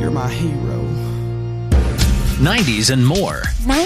You're my hero. 90s and more.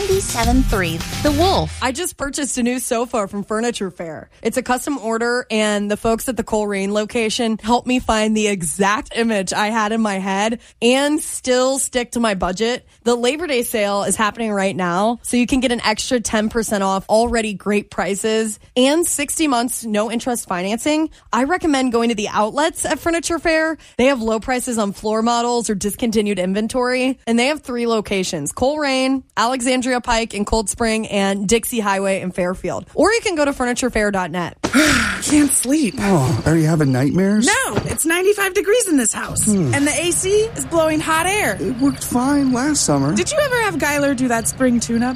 97.3 The Wolf. I just purchased a new sofa from Furniture Fair. It's a custom order, and the folks at the Coleraine location helped me find the exact image I had in my head and still stick to my budget. The Labor Day sale is happening right now, so you can get an extra 10% off already great prices and 60 months no interest financing. I recommend going to the outlets at Furniture Fair. They have low prices on floor models or discontinued inventory, and they have 3 locations: Coleraine, Alexandria Pike in Cold Spring, and Dixie Highway in Fairfield. Or you can go to FurnitureFair.net. Can't sleep. Oh, are you having nightmares? No, it's 95 degrees in this house. And the AC is blowing hot air. It worked fine last summer. Did you ever have Geiler do that spring tune-up?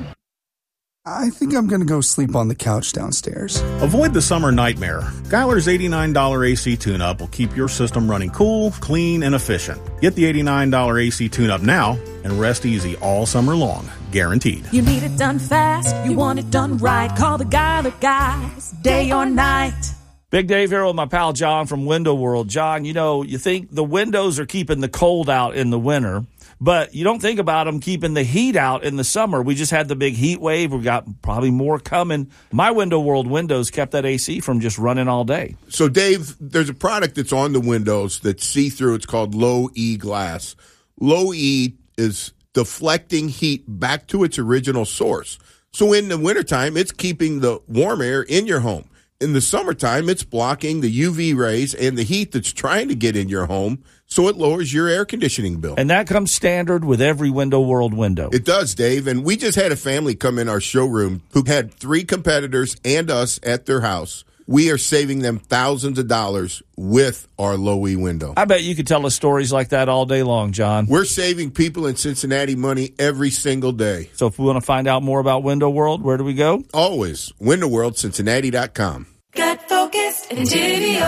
I think I'm going to go sleep on the couch downstairs. Avoid the summer nightmare. Geiler's $89 AC tune-up will keep your system running cool, clean, and efficient. Get the $89 AC tune-up now and rest easy all summer long. Guaranteed. You need it done fast. You want it done right. Call the Geiler guys, day or night. Big Dave here with my pal John from Window World. John, you think the windows are keeping the cold out in the winter, but you don't think about them keeping the heat out in the summer. We just had the big heat wave. We've got probably more coming. My Window World windows kept that AC from just running all day. So, Dave, there's a product that's on the windows that's see-through. It's called Low E glass. Low E is deflecting heat back to its original source. So in the wintertime, it's keeping the warm air in your home. In the summertime, it's blocking the UV rays and the heat that's trying to get in your home, so it lowers your air conditioning bill. And that comes standard with every Window World window. It does, Dave. And we just had a family come in our showroom who had 3 competitors and us at their house. We are saving them thousands of dollars with our Low E window. I bet you could tell us stories like that all day long, John. We're saving people in Cincinnati money every single day. So if we want to find out more about Window World, where do we go? Always. WindowWorldCincinnati.com. Get focused, Entivio.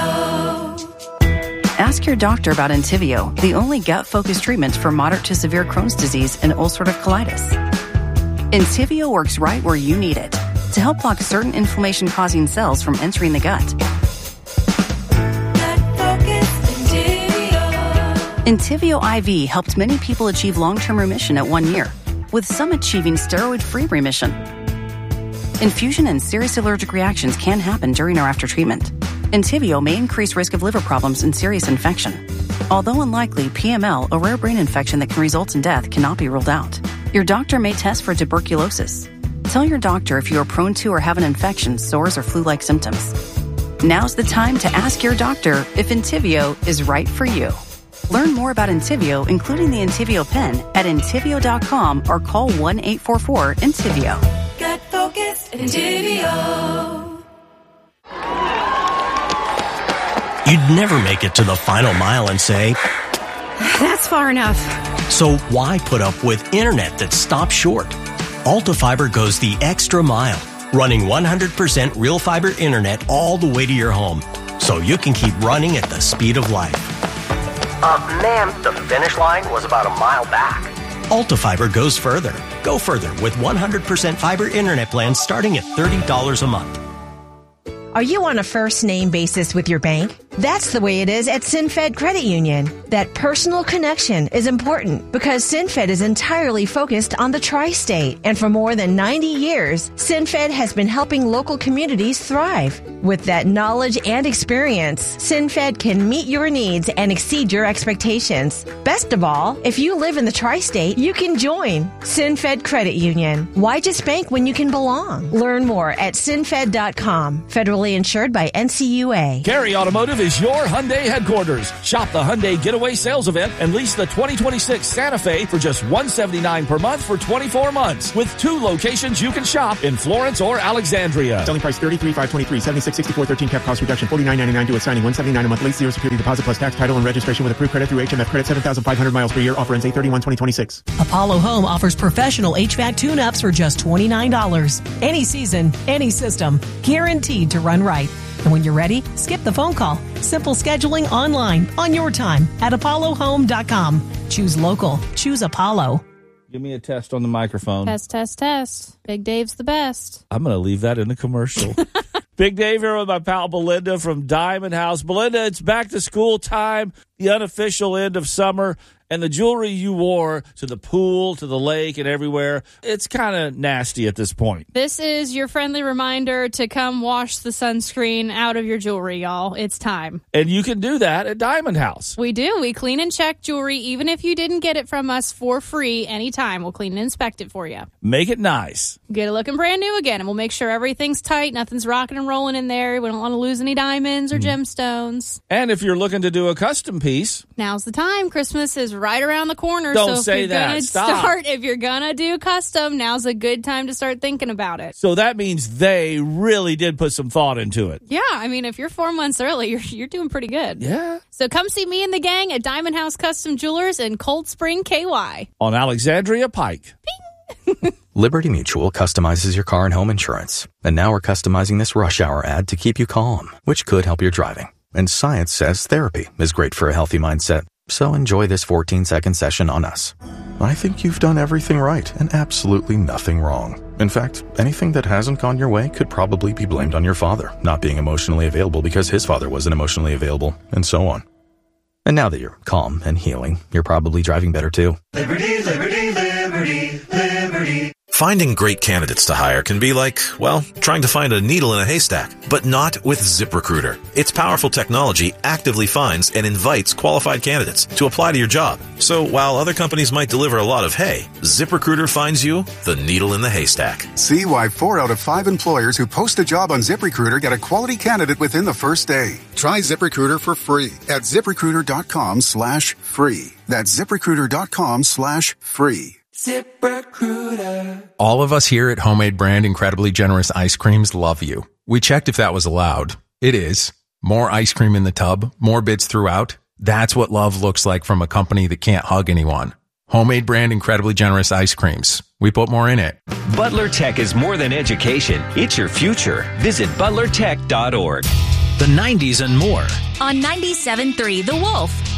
Ask your doctor about Entivio, the only gut-focused treatment for moderate to severe Crohn's disease and ulcerative colitis. Entivio works right where you need it to help block certain inflammation-causing cells from entering the gut. Entivio IV helped many people achieve long-term remission at 1 year, with some achieving steroid-free remission. Infusion and serious allergic reactions can happen during or after treatment. Entivio may increase risk of liver problems and serious infection. Although unlikely, PML, a rare brain infection that can result in death, cannot be ruled out. Your doctor may test for tuberculosis. Tell your doctor if you are prone to or have an infection, sores, or flu-like symptoms. Now's the time to ask your doctor if Entivio is right for you. Learn more about Entivio, including the Entivio pen, at Entivio.com or call 1-844-ENTIVIO. Get focused, Entivio. You'd never make it to the final mile and say, "That's far enough." So why put up with internet that stops short? Alta Fiber goes the extra mile, running 100% real fiber internet all the way to your home, so you can keep running at the speed of light. Ma'am, the finish line was about a mile back. Alta Fiber goes further. Go further with 100% fiber internet plans starting at $30 a month. Are you on a first-name basis with your bank? That's the way it is at SinFed Credit Union. That personal connection is important because SinFed is entirely focused on the tri-state. And for more than 90 years, SinFed has been helping local communities thrive. With that knowledge and experience, SinFed can meet your needs and exceed your expectations. Best of all, if you live in the tri-state, you can join SinFed Credit Union. Why just bank when you can belong? Learn more at sinfed.com. Federally insured by NCUA. Cary Automotive is your Hyundai headquarters. Shop the Hyundai Getaway Sales Event and lease the 2026 Santa Fe for just $179 per month for 24 months with 2 locations you can shop in Florence or Alexandria. Selling price $33,523, $76,6413 cap cost reduction, $49.99 due at signing, $179 a month lease, 0 security deposit plus tax, title, and registration with approved credit through HMF credit, 7,500 miles per year. Offer ends 8/31/2026. Apollo Home offers professional HVAC tune-ups for just $29. Any season, any system, guaranteed to run right. And when you're ready, skip the phone call. Simple scheduling online on your time at apollohome.com. Choose local. Choose Apollo. Give me a test on the microphone. Test, test, test. Big Dave's the best. I'm going to leave that in the commercial. Big Dave here with my pal Belinda from Diamond House. Belinda, it's back to school time, the unofficial end of summer. And the jewelry you wore to the pool, to the lake, and everywhere, it's kind of nasty at this point. This is your friendly reminder to come wash the sunscreen out of your jewelry, y'all. It's time. And you can do that at Diamond House. We do. We clean and check jewelry, even if you didn't get it from us for free anytime. We'll clean and inspect it for you. Make it nice. Get it looking brand new again, and we'll make sure everything's tight, nothing's rocking and rolling in there. We don't want to lose any diamonds or gemstones. And if you're looking to do a custom piece, now's the time. Christmas is right around the corner. Don't so say if you're that. Gonna Stop. If you're going to do custom, now's a good time to start thinking about it. So that means they really did put some thought into it. Yeah, I mean, if you're 4 months early, you're doing pretty good. Yeah. So come see me and the gang at Diamond House Custom Jewelers in Cold Spring, KY. On Alexandria Pike. Liberty Mutual customizes your car and home insurance. And now we're customizing this rush hour ad to keep you calm, which could help your driving. And science says therapy is great for a healthy mindset. So enjoy this 14-second session on us. I think you've done everything right and absolutely nothing wrong. In fact, anything that hasn't gone your way could probably be blamed on your father not being emotionally available because his father wasn't emotionally available, and so on. And now that you're calm and healing, you're probably driving better too. Liberty, liberty, liberty, liberty. Finding great candidates to hire can be like, well, trying to find a needle in a haystack, but not with ZipRecruiter. Its powerful technology actively finds and invites qualified candidates to apply to your job. So while other companies might deliver a lot of hay, ZipRecruiter finds you the needle in the haystack. See why 4 out of 5 employers who post a job on ZipRecruiter get a quality candidate within the first day. Try ZipRecruiter for free at ZipRecruiter.com/free. That's ZipRecruiter.com/free. ZipRecruiter. All of us here at Homemade Brand Incredibly Generous Ice Creams love you. We checked if that was allowed. It is. More ice cream in the tub, more bits throughout. That's what love looks like from a company that can't hug anyone. Homemade Brand Incredibly Generous Ice Creams. We put more in it. Butler Tech is more than education. It's your future. Visit butlertech.org. The 90s and more. On 97.3 The Wolf.